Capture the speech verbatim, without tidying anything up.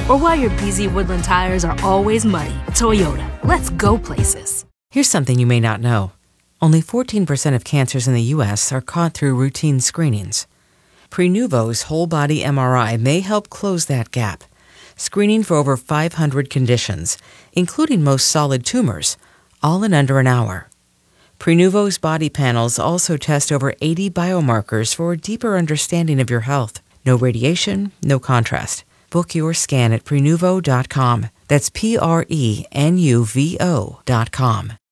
Or while your B Z Woodland tires are always muddy, Toyota, let's go places. Here's something you may not know. Only fourteen percent of cancers in the U S are caught through routine screenings. Prenuvo's whole-body M R I may help close that gap, screening for over five hundred conditions, including most solid tumors, all in under an hour. Prenuvo's body panels also test over eighty biomarkers for a deeper understanding of your health. No radiation, no contrast. Book your scan at Prenuvo dot com. That's P R E N U V O dot com.